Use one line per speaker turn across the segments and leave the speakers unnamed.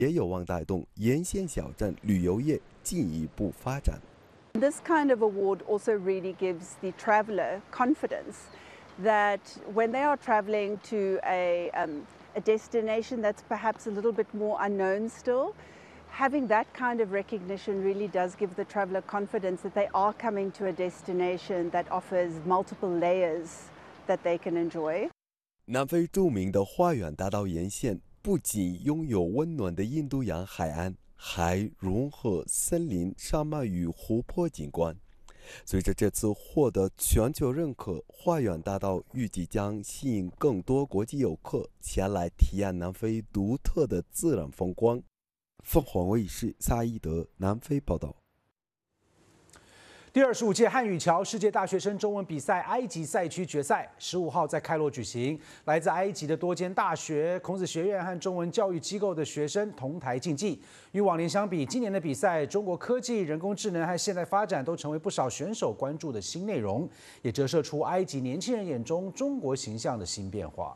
也有望带动沿线小镇旅游业进一步发展。
This kind of award also really gives the traveller confidence that when they are travelling to a destination that's perhaps a little bit more unknown still, having that kind of recognition really does give the traveller confidence that they are coming to a destination that offers multiple layers that they can enjoy.
南非著名的花园大道沿线不仅拥有温暖的印度洋海岸，还融合森林、山脉与湖泊景观。随着这次获得全球认可，花园大道预计将吸引更多国际游客前来体验南非独特的自然风光。凤凰卫视萨伊德南非报道。
第25届汉语桥世界大学生中文比赛埃及赛区决赛15号在开罗举行，来自埃及的多间大学、孔子学院和中文教育机构的学生同台竞技。与往年相比，今年的比赛，中国科技、人工智能和现代发展都成为不少选手关注的新内容，也折射出埃及年轻人眼中中国形象的新变化。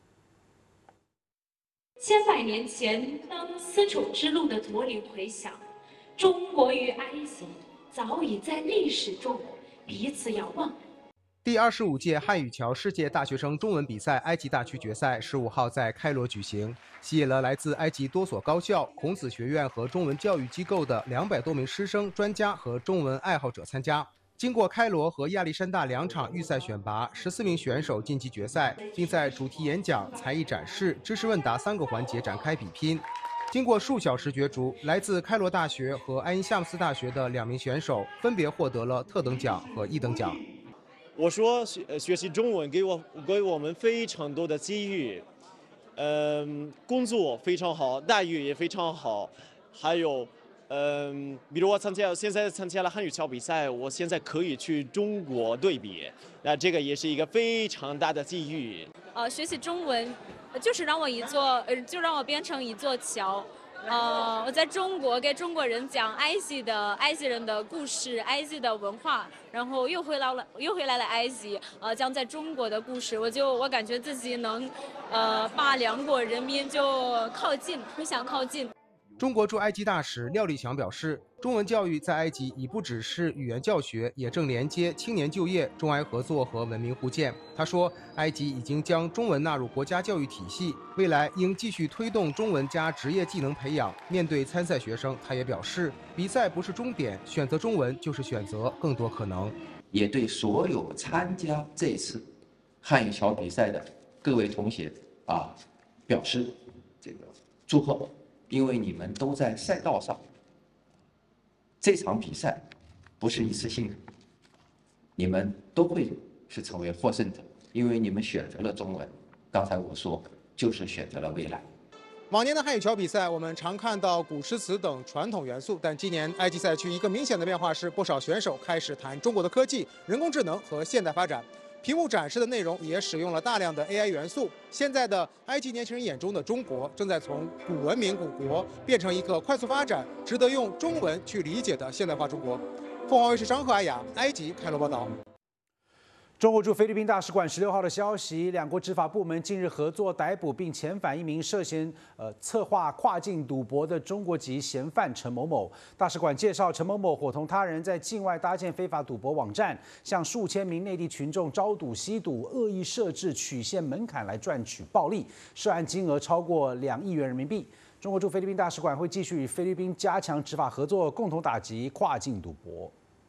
千百年前，当丝绸之路的驼铃回响，中国与埃及早已在历史中彼此遥望。
第25届汉语桥世界大学生中文比赛埃及大区决赛15号在开罗举行，吸引了来自埃及多所高校、孔子学院和中文教育机构的200多名师生、专家和中文爱好者参加。经过开罗和亚历山大2场预赛选拔，14名选手晋级决赛，并在主题演讲、才艺展示、知识问答3个环节展开比拼。经过数小时角逐，来自开罗大学和埃因夏姆斯大学的2名选手分别获得了特等奖和1等奖。
我说学习中文给我们非常多的机遇，工作非常好，待遇也非常好，还有比如我现在参加了汉语桥比赛，我现在可以去中国对比，那这个也是一个非常大的机遇。
学习中文就是让我变成一座桥。我在中国给中国人讲埃及人的故事、埃及的文化，然后又回来了埃及，讲在中国的故事，我感觉自己能把两国人民就互相靠近。
中国驻埃及大使廖立强表示，中文教育在埃及已不只是语言教学，也正连接青年就业、中埃合作和文明互鉴。他说，埃及已经将中文纳入国家教育体系，未来应继续推动中文加职业技能培养。面对参赛学生，他也表示，比赛不是终点，选择中文就是选择更多可能。
也对所有参加这次汉语桥比赛的各位同学表示祝贺。因为你们都在赛道上，这场比赛不是一次性的，你们都会是成为获胜者，因为你们选择了中文。刚才我说，就是选择了未来。
往年的汉语桥比赛，我们常看到古诗词等传统元素，但今年埃及赛区一个明显的变化是，不少选手开始谈中国的科技、人工智能和现代发展。屏幕展示的内容也使用了大量的 AI 元素。现在的埃及年轻人眼中的中国，正在从古文明古国变成一个快速发展、值得用中文去理解的现代化中国。凤凰卫视张赫雅，埃及开罗报道。
中国驻菲律宾大使馆16号的消息，两国执法部门近日合作逮捕并遣返一名涉嫌策划跨境赌博的中国籍嫌犯陈某某。大使馆介绍，陈某某伙同他人在境外搭建非法赌博网站，向数千名内地群众招赌吸赌，恶意设置曲线门槛来赚取暴利，涉案金额超过2亿元人民币。中国驻菲律宾大使馆会继续与菲律宾加强执法合作，共同打击跨境赌博。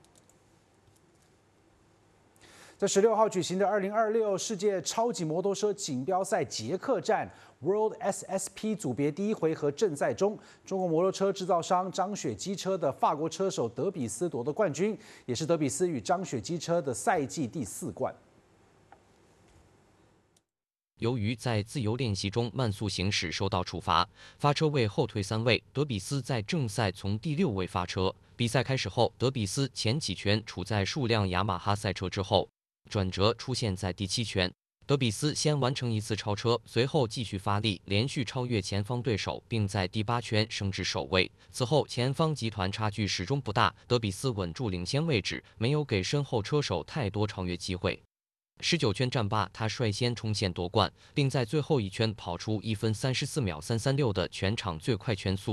在16号举行的2026世界超级摩托车锦标赛捷克站 World SSP 组别第1回合正赛中，中国摩托车制造商张雪机车的法国车手德比斯夺得冠军，也是德比斯与张雪机车的赛季第4冠。
由于在自由练习中慢速行驶受到处罚，发车位后退3位，德比斯在正赛从第6位发车。比赛开始后，德比斯前几圈处在数辆雅马哈赛车之后。转折出现在第7圈，德比斯先完成1次超车，随后继续发力，连续超越前方对手，并在第8圈升至首位。此后，前方集团差距始终不大，德比斯稳住领先位置，没有给身后车手太多超越机会。 19圈战罢，他率先冲线夺冠，并在最后一圈跑出1分34秒336的全场最快圈速。